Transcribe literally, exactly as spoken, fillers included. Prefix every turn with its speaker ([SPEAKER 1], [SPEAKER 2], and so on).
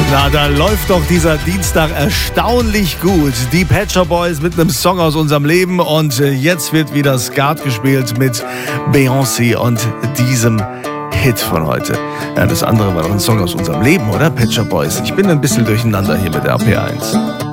[SPEAKER 1] Na, da läuft doch dieser Dienstag erstaunlich gut. Die Pet Shop Boys mit einem Song aus unserem Leben und jetzt wird wieder Skat gespielt mit Beyoncé und diesem Hit von heute. Ja, das andere war doch ein Song aus unserem Leben, oder? Pet Shop Boys. Ich bin ein bisschen durcheinander hier mit der A P eins.